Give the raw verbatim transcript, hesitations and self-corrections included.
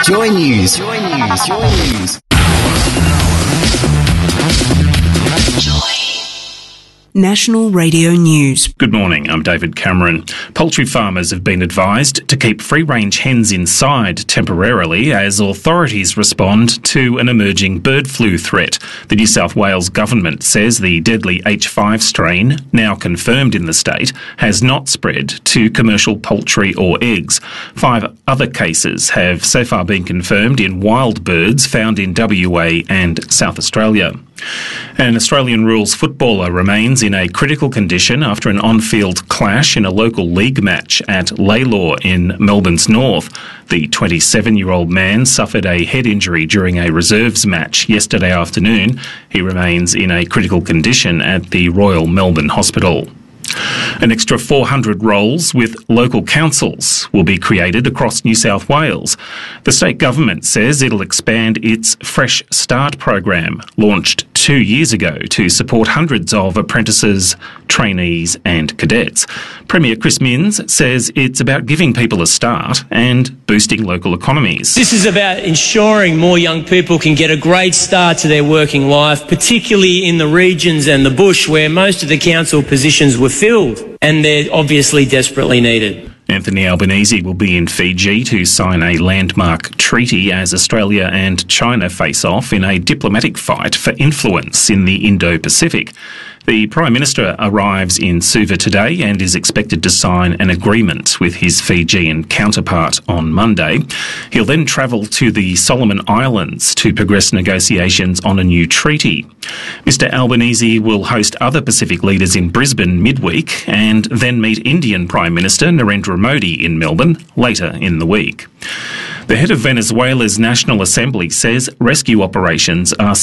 Joy News. Joy News. Joy News. National Radio News. Good morning, I'm David Cameron. Poultry farmers have been advised to keep free-range hens inside temporarily as authorities respond to an emerging bird flu threat. The New South Wales government says the deadly H five strain, now confirmed in the state, has not spread to commercial poultry or eggs. Five other cases have so far been confirmed in wild birds found in W A and South Australia. An Australian rules footballer remains in a critical condition after an on-field clash in a local league match at Laylaw in Melbourne's north. The twenty-seven-year-old man suffered a head injury during a reserves match yesterday afternoon. He remains in a critical condition at the Royal Melbourne Hospital. An extra four hundred roles with local councils will be created across New South Wales. The state government says it'll expand its Fresh Start program, launched two years ago to support hundreds of apprentices, trainees and cadets. Premier Chris Minns says it's about giving people a start and boosting local economies. This is about ensuring more young people can get a great start to their working life, particularly in the regions and the bush where most of the council positions were filled, and they're obviously desperately needed. Anthony Albanese will be in Fiji to sign a landmark treaty as Australia and China face off in a diplomatic fight for influence in the Indo-Pacific. The Prime Minister arrives in Suva today and is expected to sign an agreement with his Fijian counterpart on Monday. He'll then travel to the Solomon Islands to progress negotiations on a new treaty. Mister Albanese will host other Pacific leaders in Brisbane midweek and then meet Indian Prime Minister Narendra Modi in Melbourne later in the week. The head of Venezuela's National Assembly says rescue operations are